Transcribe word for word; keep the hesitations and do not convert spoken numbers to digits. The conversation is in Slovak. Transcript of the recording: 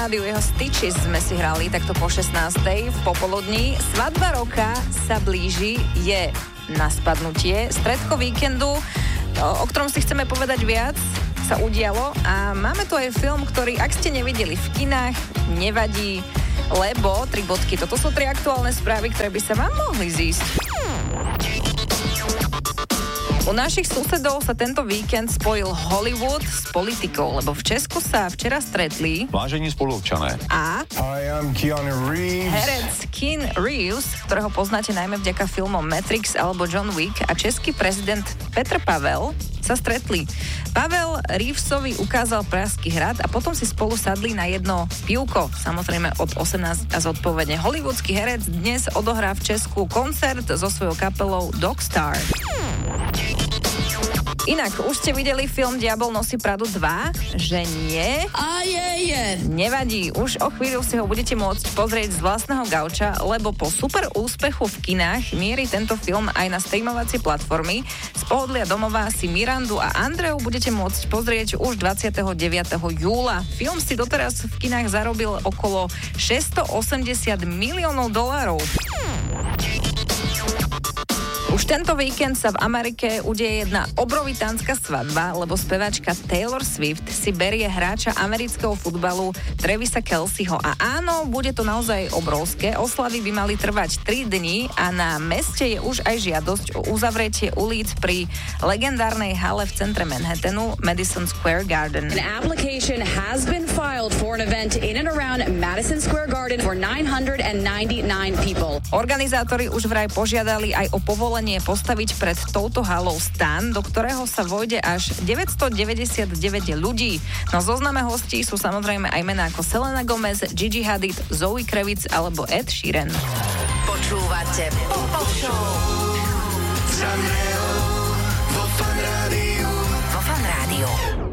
rádiu jeho Stitches sme si hrali takto po šestnástej v popoludní. Svadba roka sa blíži, je na spadnutie. Stredko víkendu, o ktorom si chceme povedať viac, sa udialo a máme tu aj film, ktorý, ak ste nevideli v kinách, nevadí, lebo tri bodky. Toto sú tri aktuálne správy, ktoré by sa vám mohli zísť. U našich susedov sa tento víkend spojil Hollywood s politikou, lebo v Česku sa včera stretli vážení spoluobčané a Hi, I'm Keanu Reeves. herec Keanu Reeves, ktorého poznáte najmä vďaka filmom Matrix alebo John Wick, a český prezident Petr Pavel sa stretli. Pavel Reevesovi ukázal Pražský hrad a potom si spolu sadli na jedno pivko, samozrejme od osemnásť a zodpovedne. Hollywoodský herec dnes odohrá v Česku koncert so svojou kapelou Dogstar. Inak, už ste videli film Diabol nosí Pradu dva? Že nie? A je, je. Nevadí, už o chvíľu si ho budete môcť pozrieť z vlastného gauča, lebo po super úspechu v kinách mierí tento film aj na streamovacie platformy. Z pohodlia domova si Mirandu a Andreu budete môcť pozrieť už dvadsiateho deviateho júla. Film si doteraz v kinách zarobil okolo šesťstoosemdesiat miliónov dolárov. Už tento víkend sa v Amerike udeje jedna obrovitánska svadba, lebo speváčka Taylor Swift si berie hráča amerického futbalu Travisa Kelceho. A áno, bude to naozaj obrovské. Oslavy by mali trvať tri dni a na meste je už aj žiadosť o uzavretie ulic pri legendárnej hale v centre Manhattanu, Madison Square Garden. An application has been filed for an event in and around Madison Square Garden for nine hundred ninety-nine people. Organizátori už vraj požiadali aj o povolenie postaviť pred touto halou stan, do ktorého sa vojde až deväťstodeväťdesiatdeväť ľudí. No zozname hostí sú samozrejme aj mená ako Selena Gomez, Gigi Hadid, Zoe Kravitz alebo Ed Sheeran. Počúvate Pop Show.